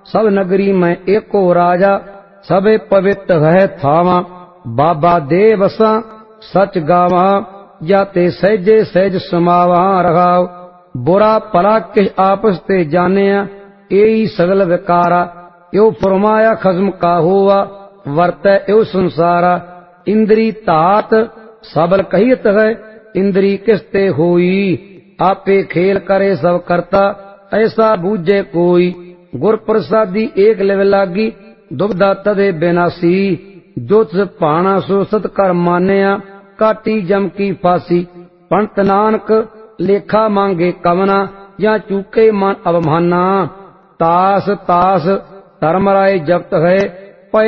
सब नगरी में एको राजा, सबे पवित्र है थावा। बाबा दे बसा सच गावा, जाते सहजे सहज समावा रखाव। बुरा भला किश आपस ते जानिया, एही सगल विकारा। यो फरमाया खस्म का हुआ, वर्तै यो संसारा। इंद्री तात सबल कहित है, इंद्री किसते होई। आपे खेल करे सब करता, ऐसा बूझे कोई। गुर प्रसादी एक लिव लागी, दुबदा तदे बिनासी। जो तिस भाना सो सत कर मानिया, काटी जम की फांसी। पंत नानक लेखा मांगे कवना, या चूके मन अवमाना। तास तास धर्म राय जपत है,